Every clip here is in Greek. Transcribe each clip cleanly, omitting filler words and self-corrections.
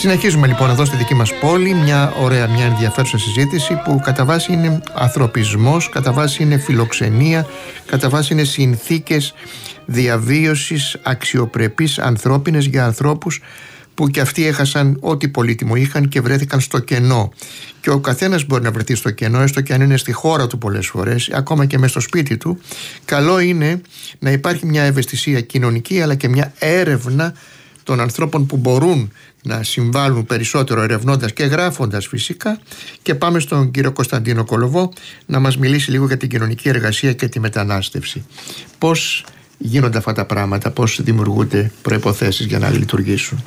Συνεχίζουμε λοιπόν εδώ στη δική μας πόλη μια ωραία, μια ενδιαφέρουσα συζήτηση που κατά βάση είναι ανθρωπισμός, κατά βάση είναι φιλοξενία, κατά βάση είναι συνθήκες διαβίωσης αξιοπρεπείς ανθρώπινες για ανθρώπους που και αυτοί έχασαν ό,τι πολύτιμο είχαν και βρέθηκαν στο κενό. Και ο καθένας μπορεί να βρεθεί στο κενό, έστω και αν είναι στη χώρα του πολλές φορές, ακόμα και μες στο σπίτι του. Καλό είναι να υπάρχει μια ευαισθησία κοινωνική, αλλά και μια έρευνα των ανθρώπων που μπορούν να συμβάλλουν περισσότερο, ερευνώντας και γράφοντας φυσικά. Και πάμε στον κύριο Κωνσταντίνο Κολοβό να μας μιλήσει λίγο για την κοινωνική εργασία και τη μετανάστευση. Πώς γίνονται αυτά τα πράγματα, πώς δημιουργούνται προϋποθέσεις για να λειτουργήσουν?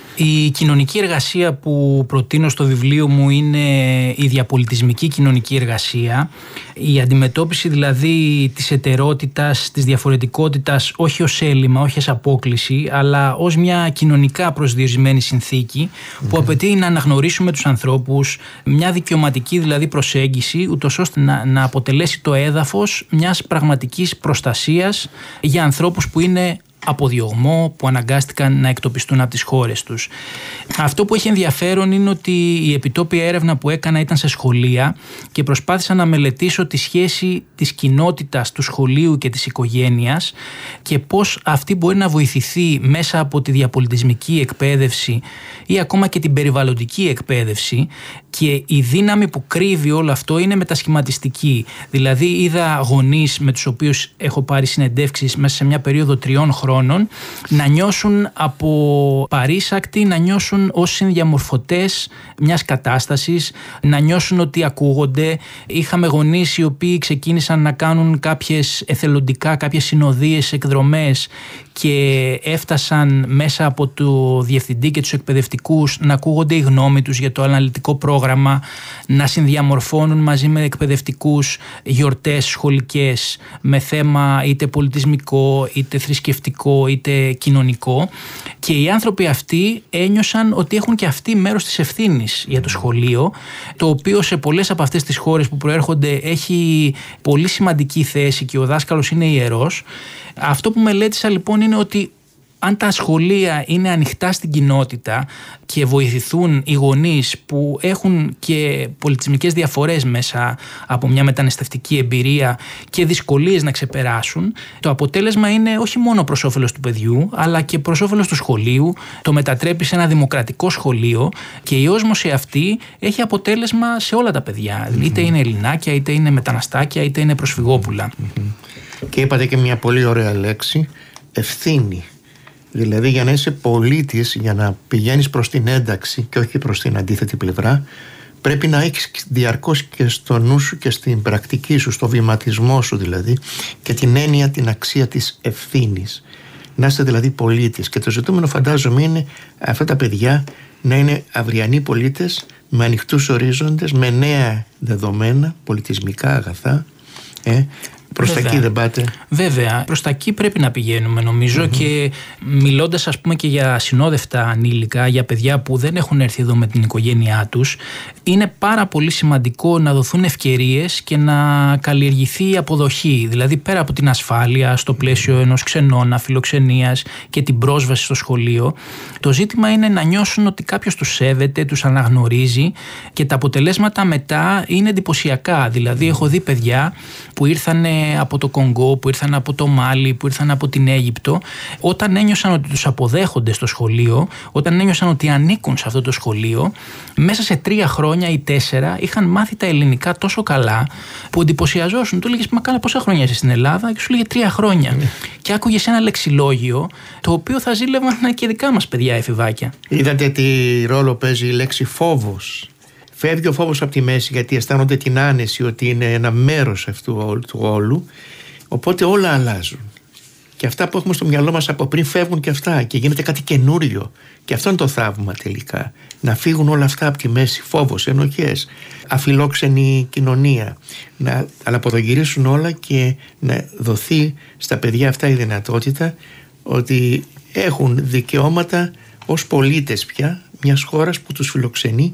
Η κοινωνική εργασία που προτείνω στο βιβλίο μου είναι η διαπολιτισμική κοινωνική εργασία. Η αντιμετώπιση δηλαδή της εταιρότητας, της διαφορετικότητας, όχι ως έλλειμμα, όχι ως απόκλιση, αλλά ως μια κοινωνικά προσδιορισμένη συνθήκη που απαιτεί να αναγνωρίσουμε τους ανθρώπους, μια δικαιωματική δηλαδή προσέγγιση, ούτως ώστε να αποτελέσει το έδαφος μιας πραγματικής προστασίας για ανθρώπους που είναι από διωγμό, που αναγκάστηκαν να εκτοπιστούν από τις χώρες τους. Αυτό που έχει ενδιαφέρον είναι ότι η επιτόπια έρευνα που έκανα ήταν σε σχολεία και προσπάθησα να μελετήσω τη σχέση της κοινότητας του σχολείου και της οικογένειας και πώς αυτή μπορεί να βοηθηθεί μέσα από τη διαπολιτισμική εκπαίδευση ή ακόμα και την περιβαλλοντική εκπαίδευση. Και η δύναμη που κρύβει όλο αυτό είναι μετασχηματιστική. Δηλαδή είδα γονείς με τους οποίους έχω πάρει συνεντεύξεις μέσα σε μια περίοδο 3 χρόνων να νιώσουν από παρήσακτοι, να νιώσουν ως συνδιαμορφωτές μιας κατάστασης, να νιώσουν ότι ακούγονται. Είχαμε γονείς οι οποίοι ξεκίνησαν να κάνουν κάποιες συνοδείες, εκδρομές και έφτασαν μέσα από το διευθυντή και τους εκπαιδευτικούς να ακούγονται οι γνώμοι τους για το αναλυτικό πρόγραμμα, να συνδιαμορφώνουν μαζί με εκπαιδευτικούς γιορτές σχολικές με θέμα είτε πολιτισμικό, είτε θρησκευτικό, είτε κοινωνικό. Και οι άνθρωποι αυτοί ένιωσαν ότι έχουν και αυτοί μέρος της ευθύνης για το σχολείο, το οποίο σε πολλές από αυτές τις χώρες που προέρχονται έχει πολύ σημαντική θέση και ο δάσκαλος είναι ιερός. Αυτό που μελέτησα λοιπόν είναι ότι αν τα σχολεία είναι ανοιχτά στην κοινότητα και βοηθηθούν οι γονείς που έχουν και πολιτισμικές διαφορές μέσα από μια μεταναστευτική εμπειρία και δυσκολίες να ξεπεράσουν, το αποτέλεσμα είναι όχι μόνο προς όφελος του παιδιού αλλά και προς όφελος του σχολείου, το μετατρέπει σε ένα δημοκρατικό σχολείο και η όσμωση αυτή έχει αποτέλεσμα σε όλα τα παιδιά, είτε είναι Ελληνάκια, είτε είναι μεταναστάκια, είτε είναι προσφυγόπουλα. Και είπατε και μια πολύ ωραία λέξη, ευθύνη. Δηλαδή για να είσαι πολίτης, για να πηγαίνεις προς την ένταξη και όχι προς την αντίθετη πλευρά, πρέπει να έχεις διαρκώς και στο νου σου και στην πρακτική σου, στο βηματισμό σου δηλαδή, και την έννοια, την αξία της ευθύνης. Να είστε δηλαδή πολίτης. Και το ζητούμενο φαντάζομαι είναι αυτά τα παιδιά να είναι αυριανοί πολίτες με ανοιχτούς ορίζοντες, με νέα δεδομένα, πολιτισμικά αγαθά. Προς τα εκεί δεν πάτε? Βέβαια, προς τα εκεί πρέπει να πηγαίνουμε νομίζω και μιλώντας ας πούμε και για συνόδευτα ανήλικα, για παιδιά που δεν έχουν έρθει εδώ με την οικογένειά τους, είναι πάρα πολύ σημαντικό να δοθούν ευκαιρίες και να καλλιεργηθεί η αποδοχή. Δηλαδή πέρα από την ασφάλεια στο πλαίσιο ενός ξενώνα, φιλοξενίας και την πρόσβαση στο σχολείο, το ζήτημα είναι να νιώσουν ότι κάποιος τους σέβεται, τους αναγνωρίζει και τα αποτελέσματα μετά είναι εντυπωσιακά. Δηλαδή έχω δει παιδιά που ήρθαν από το Κονγκό, που ήρθαν από το Μάλι, που ήρθαν από την Αίγυπτο, όταν ένιωσαν ότι τους αποδέχονται στο σχολείο, όταν ένιωσαν ότι ανήκουν σε αυτό το σχολείο, μέσα σε 3 χρόνια ή 4 είχαν μάθει τα ελληνικά τόσο καλά που εντυπωσιαζόσουν. Του έλεγες, μα καλά, πόσα χρόνια είσαι στην Ελλάδα? Και σου λέγε 3 χρόνια. Και άκουγες ένα λεξιλόγιο το οποίο θα ζήλευαν και δικά μας παιδιά εφηβάκια. Είδατε τι ρόλο παίζει η λέξη φόβος? Φεύγει ο φόβος από τη μέση γιατί αισθάνονται την άνεση ότι είναι ένα μέρος αυτού του όλου, οπότε όλα αλλάζουν. Και αυτά που έχουμε στο μυαλό μας από πριν φεύγουν και αυτά και γίνεται κάτι καινούριο. Και αυτό είναι το θαύμα τελικά. Να φύγουν όλα αυτά από τη μέση, φόβος, ενοχές, αφιλόξενη κοινωνία. Να αποδογυρίσουν όλα και να δοθεί στα παιδιά αυτά η δυνατότητα ότι έχουν δικαιώματα ως πολίτες πια μιας χώρας που τους φιλοξενεί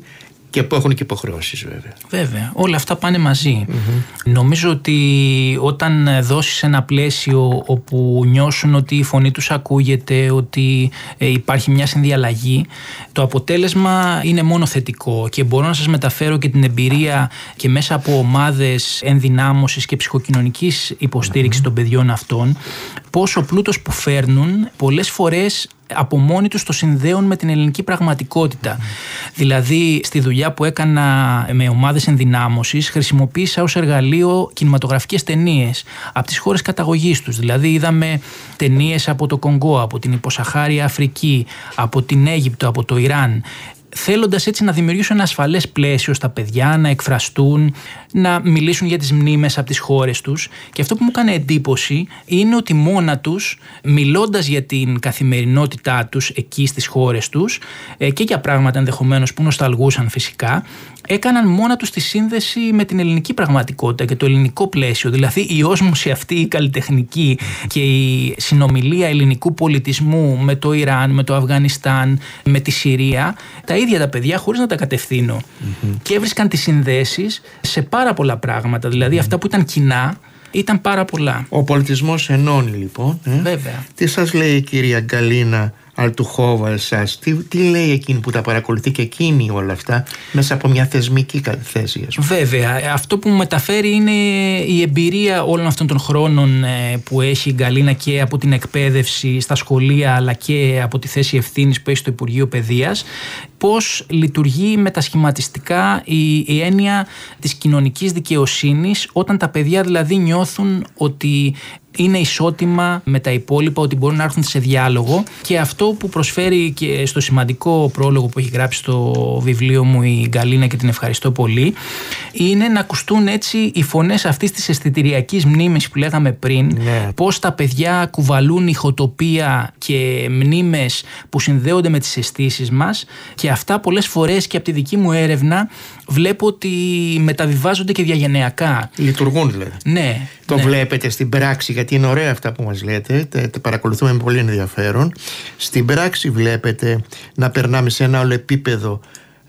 Και που έχουν και υποχρεώσεις βέβαια. Βέβαια, όλα αυτά πάνε μαζί. Νομίζω ότι όταν δώσεις ένα πλαίσιο όπου νιώσουν ότι η φωνή τους ακούγεται, ότι υπάρχει μια συνδιαλλαγή, το αποτέλεσμα είναι μόνο θετικό. Και μπορώ να σας μεταφέρω και την εμπειρία και μέσα από ομάδες ενδυνάμωσης και ψυχοκοινωνικής υποστήριξης των παιδιών αυτών, πως ο πλούτος που φέρνουν πολλές φορές από μόνοι τους το συνδέουν με την ελληνική πραγματικότητα. Δηλαδή, στη δουλειά που έκανα με ομάδες ενδυνάμωσης, χρησιμοποίησα ως εργαλείο κινηματογραφικές ταινίες από τις χώρες καταγωγής τους. Δηλαδή, είδαμε ταινίες από το Κονγκό, από την υποσαχάρια Αφρική, από την Αίγυπτο, από το Ιράν, θέλοντας έτσι να δημιουργήσουν ένα ασφαλές πλαίσιο στα παιδιά, να εκφραστούν, να μιλήσουν για τις μνήμες από τις χώρες τους. Και αυτό που μου έκανε εντύπωση είναι ότι μόνα τους, μιλώντας για την καθημερινότητά τους εκεί στις χώρες τους και για πράγματα ενδεχομένως που νοσταλγούσαν φυσικά, έκαναν μόνα τους τη σύνδεση με την ελληνική πραγματικότητα και το ελληνικό πλαίσιο. Δηλαδή η όσμωση αυτή η καλλιτεχνική και η συνομιλία ελληνικού πολιτισμού με το Ιράν, με το Αφγανιστάν, με τη Συρία, τα ίδια τα παιδιά χωρίς να τα κατευθύνω. Και έβρισκαν τις συνδέσεις σε πάρα πολλά πράγματα. Δηλαδή αυτά που ήταν κοινά ήταν πάρα πολλά. Ο πολιτισμός ενώνει λοιπόν. Βέβαια. Τι σας λέει η κυρία Γκαλίνα Αλτουχόβα εσάς, τι λέει εκείνη που τα παρακολουθεί και εκείνη όλα αυτά μέσα από μια θεσμική θέση? Βέβαια, αυτό που μου μεταφέρει είναι η εμπειρία όλων αυτών των χρόνων που έχει η Γκαλίνα και από την εκπαίδευση στα σχολεία αλλά και από τη θέση ευθύνης που έχει στο Υπουργείο Παιδείας, πώς λειτουργεί μετασχηματιστικά η έννοια της κοινωνικής δικαιοσύνης όταν τα παιδιά δηλαδή νιώθουν ότι είναι ισότιμα με τα υπόλοιπα, ότι μπορούν να έρθουν σε διάλογο. Και αυτό που προσφέρει και στο σημαντικό πρόλογο που έχει γράψει στο βιβλίο μου η Γκαλίνα, και την ευχαριστώ πολύ, είναι να ακουστούν έτσι οι φωνές αυτής της αισθητηριακής μνήμης που λέγαμε πριν, πώς τα παιδιά κουβαλούν ηχοτοπία και μνήμες που συνδέονται με τις αισθήσεις μας, και αυτά πολλές φορές και από τη δική μου έρευνα βλέπω ότι μεταβιβάζονται και διαγενειακά. Λειτουργούν δηλαδή. Ναι. Το βλέπετε στην πράξη, γιατί είναι ωραία αυτά που μας λέτε, τα παρακολουθούμε με πολύ ενδιαφέρον. Στην πράξη βλέπετε να περνάμε σε ένα άλλο επίπεδο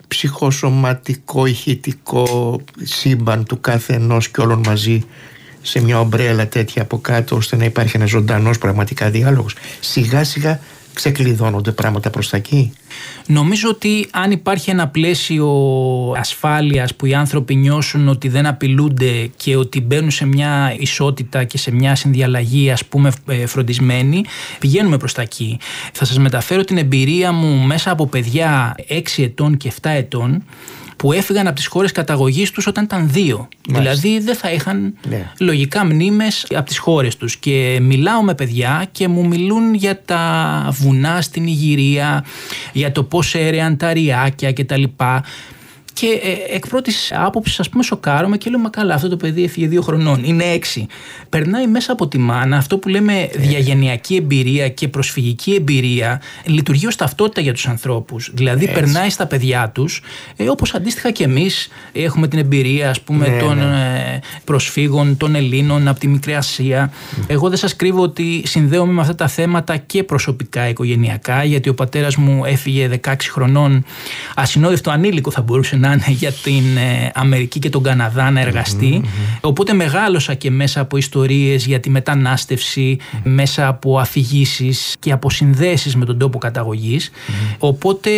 ψυχοσωματικό, ηχητικό σύμπαν του κάθε ενός και όλων μαζί, σε μια ομπρέλα τέτοια από κάτω, ώστε να υπάρχει ένας ζωντανός πραγματικά διάλογος. Σιγά σιγά ξεκλειδώνονται πράγματα προς τα εκεί. Νομίζω ότι αν υπάρχει ένα πλαίσιο ασφάλειας που οι άνθρωποι νιώσουν ότι δεν απειλούνται και ότι μπαίνουν σε μια ισότητα και σε μια συνδιαλλαγή, ας πούμε, φροντισμένοι, πηγαίνουμε προς τα εκεί. Θα σας μεταφέρω την εμπειρία μου μέσα από παιδιά 6 ετών και 7 ετών που έφυγαν από τις χώρες καταγωγής τους όταν ήταν 2. Μάλιστα. Δηλαδή δεν θα είχαν λογικά μνήμες από τις χώρες τους. Και μιλάω με παιδιά και μου μιλούν για τα βουνά στην Ιγυρία, για το πώς έρεαν τα ριάκια κτλ. Και εκ πρώτης άποψης, ας πούμε, σοκάρομαι και λέω: μα καλά, αυτό το παιδί έφυγε 2 χρονών, είναι 6. Περνάει μέσα από τη μάνα, αυτό που λέμε διαγενειακή εμπειρία και προσφυγική εμπειρία, λειτουργεί ως ταυτότητα για τους ανθρώπους. Δηλαδή, περνάει στα παιδιά τους, όπως αντίστοιχα και εμείς έχουμε την εμπειρία, ας πούμε, των προσφύγων, των Ελλήνων από τη Μικρή Ασία. Εγώ δεν σας κρύβω ότι συνδέομαι με αυτά τα θέματα και προσωπικά, οικογενειακά, γιατί ο πατέρας μου έφυγε 16 χρονών, ασυνόδευτο ανήλικο θα μπορούσε να είναι, για την Αμερική και τον Καναδά να εργαστεί. Οπότε μεγάλωσα και μέσα από ιστορίες για τη μετανάστευση, μέσα από αφηγήσεις και από συνδέσεις με τον τόπο καταγωγής. Οπότε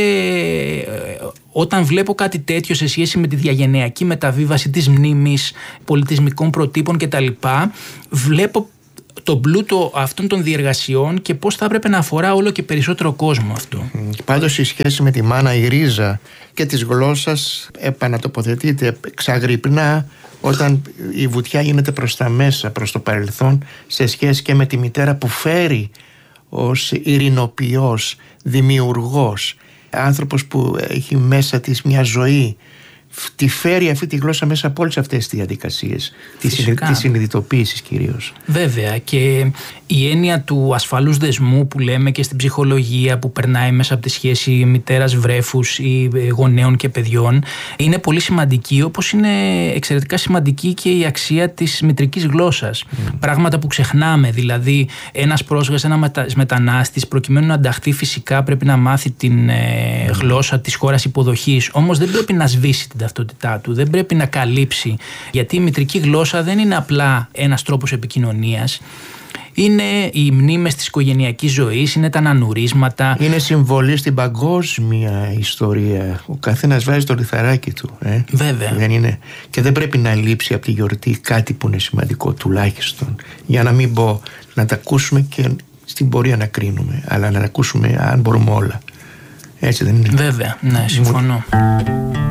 όταν βλέπω κάτι τέτοιο σε σχέση με τη διαγενειακή μεταβίβαση της μνήμης, πολιτισμικών προτύπων κτλ., βλέπω τον πλούτο αυτών των διεργασιών και πώς θα έπρεπε να αφορά όλο και περισσότερο κόσμο αυτό. Πάντως η σχέση με τη μάνα, η ρίζα και της γλώσσας επανατοποθετείται ξαγρυπνά όταν η βουτιά γίνεται προς τα μέσα, προς το παρελθόν, σε σχέση και με τη μητέρα που φέρει ως ειρηνοποιός, δημιουργός, άνθρωπος που έχει μέσα της μια ζωή, τη φέρει αυτή τη γλώσσα μέσα από όλες αυτές τις διαδικασίες της συνειδητοποίησης κυρίως. Βέβαια, και η έννοια του ασφαλούς δεσμού που λέμε και στην ψυχολογία, που περνάει μέσα από τη σχέση μητέρας βρέφους ή γονέων και παιδιών, είναι πολύ σημαντική, όπως είναι εξαιρετικά σημαντική και η αξία της μητρικής γλώσσας. Πράγματα που ξεχνάμε, δηλαδή ένας πρόσφυγας, ένας μετανάστης, προκειμένου να ανταχθεί φυσικά πρέπει να μάθει την γλώσσα της χώρας υποδοχής. Όμως δεν πρέπει να σβήσει την ταυτότητά του, δεν πρέπει να καλύψει, γιατί η μητρική γλώσσα δεν είναι απλά ένας τρόπος επικοινωνίας. Είναι οι μνήμες της οικογενειακής ζωής, είναι τα ανανουρίσματα. Είναι συμβολή στην παγκόσμια ιστορία. Ο καθένας βάζει το λιθαράκι του. Βέβαια. Δεν είναι. Και δεν πρέπει να λείψει από τη γιορτή κάτι που είναι σημαντικό, τουλάχιστον. Για να μην πω να τα ακούσουμε και στην πορεία να κρίνουμε, αλλά να τα ακούσουμε αν μπορούμε όλα. Έτσι δεν είναι? Βέβαια, ναι, συμφωνώ.